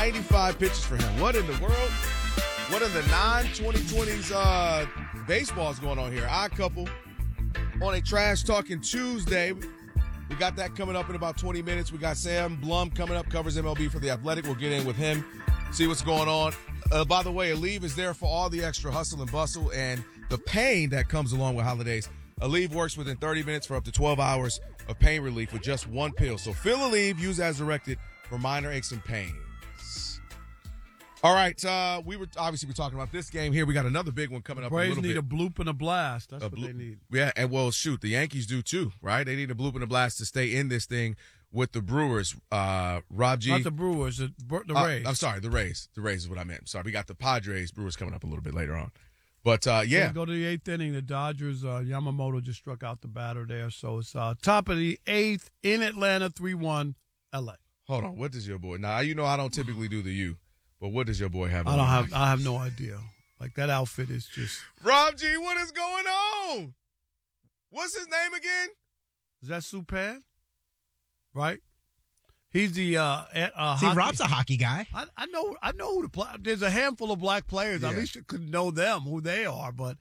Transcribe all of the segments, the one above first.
95 pitches for him. What in the world? What in the non-2020s baseball is going on here? Odd couple on a Trash Talking Tuesday. We got that coming up in about 20 minutes. We got Sam Blum coming up, covers MLB for The Athletic. We'll get in with him, see what's going on. By the way, Aleve is there for all the extra hustle and bustle and the pain that comes along with holidays. Aleve works within 30 minutes for up to 12 hours of pain relief with just one pill. So fill Aleve, use as directed for minor aches and pains. All right, we were obviously talking about this game here. We got another big one coming up. Braves in a little need bit. a bloop and a blast. That's what they need. Yeah, and well, shoot, the Yankees do too, right? They need a bloop and a blast to stay in this thing with the Brewers. Rob G. Not the Brewers, the Rays. I'm sorry, the Rays. The Rays is what I meant. Sorry, we got the Padres, Brewers coming up a little bit later on. But, yeah. Go to the eighth inning. The Dodgers, Yamamoto just struck out the batter there. So it's top of the eighth in Atlanta, 3-1, L.A. Hold on. What does your boy – now, you know I don't typically do the U, but what does your boy have on? I have no idea. Like, that outfit is just – Rob G., what is going on? What's his name again? Is that Supan? Right? He's the Rob's a hockey guy. I know who the play. There's a handful of black players. Yeah. At least you could know them, who they are. But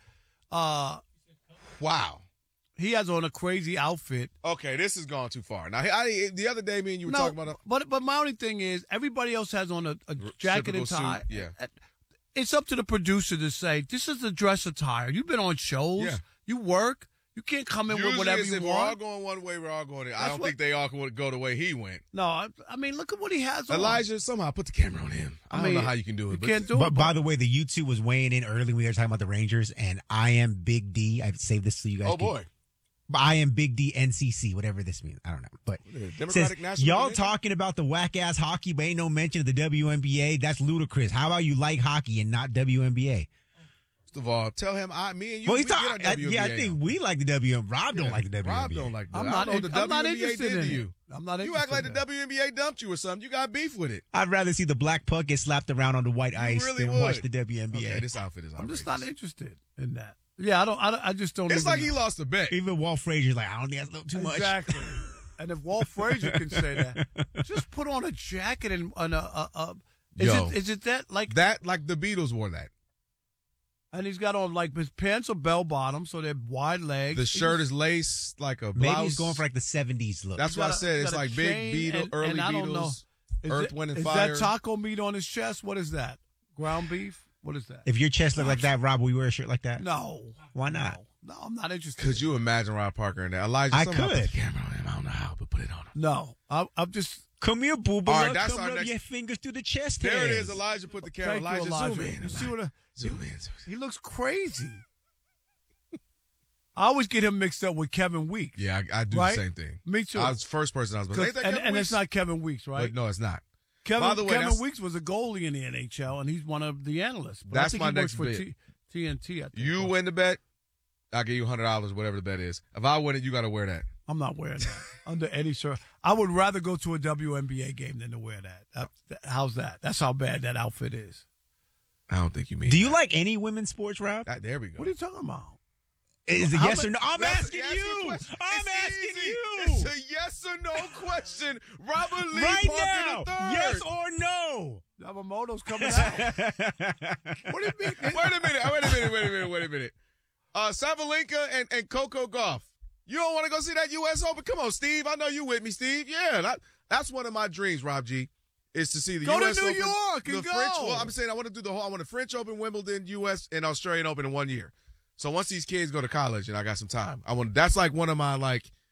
Wow. he has on a crazy outfit. Okay, this has gone too far. Now, the other day, me and you were talking about but my only thing is everybody else has on a jacket and tie. Suit, yeah. It's up to the producer to say this is the dress attire. You've been on shows. Yeah. You work. You can't come in Usually with whatever you if want. we're all going one way, we're all going the other. I don't think they all would go the way he went. No, I mean, look at what he has on. Elijah, somehow put the camera on him. I don't know how you can do it. You can't do it. But by the way, the U2 was weighing in early when we were talking about the Rangers, and I am Big D. I've saved this so you guys. Oh, boy. I am Big D NCC, whatever this means. I don't know. But Democratic says, National y'all Convention? talking about the whack-ass hockey, but ain't no mention of the WNBA. That's ludicrous. How about you like hockey and not WNBA? First of all, tell him me and you. Well, we he's talking. get our WNBA Yeah, I think we like the WNBA. Rob don't like the WNBA. Rob don't like that. I'm I not, don't know what the I'm not WNBA interested did in to it. you. I'm not You interested act like in the that. WNBA dumped you or something. You got beef with it. I'd rather see the black puck get slapped around on the white ice really than would. watch the WNBA. Okay, this outfit is outrageous. I'm just not interested in that. Yeah, I just don't. It's even like know. he lost a bet. Even Walt Frazier's like, I don't think that's a little too much. Exactly. And if Walt Frazier can say that, just put on a jacket and is it that like That, like the Beatles wore that. And he's got on like his pants are bell bottom, so they're wide legs. The shirt is lace like a blouse. Maybe he's going for like the 70s look. That's what I said. It's got a like chain big Beatles, early and I don't know. Beatles, Is Earth, it- Wind, and is Fire. that taco meat on his chest? What is that? Ground beef? What is that? If your chest looked like that, Rob, will you wear a shirt like that? No. Why not? No, I'm not interested. Could you imagine Rob Parker in that? Elijah, I somehow could. put the camera on him. I don't know how, but put it on him. No. I'm just. Come here, boo boo. All right, that's Come our rub next- your fingers through the chest. There it hairs. is. Elijah put the camera. Thank you, Elijah, Elijah. zoom in. You see what Zoom in. he looks crazy. I always get him mixed up with Kevin Weeks. Yeah, I do Right? the same thing. Me too. I was the first person I was going to say. And it's not Kevin Weeks, right? But no, it's not. Kevin, By the way, Kevin that's- Weeks was a goalie in the NHL, and he's one of the analysts. But That's I think my he next works for bid. TNT. I think. You win the bet, I'll give you $100, whatever the bet is. If I win it, you got to wear that. I'm not wearing that under any shirt. I would rather go to a WNBA game than to wear that. How's that? That's how bad that outfit is. I don't think you mean Do you that. like any women's sports, Rob? There we go. What are you talking about? Is it How yes or no? I'm That's- asking that's the you. question. I'm It's asking easy. you. It's a yes or no question. Robert Lee Right Parker now. III. Yes or no? Yamamoto's coming out. What do you mean? Wait a minute. Sabalenka and Coco Gauff. You don't want to go see that U.S. Open? Come on, Steve. I know you with me, Steve. Yeah, that's one of my dreams, Rob G, is to see the Go to U.S. New Open. York the and go. French. Well, I'm saying I want to do the whole. I want the French Open, Wimbledon, U.S. and Australian Open in 1 year. So once these kids go to college and I got some time, that's like one of my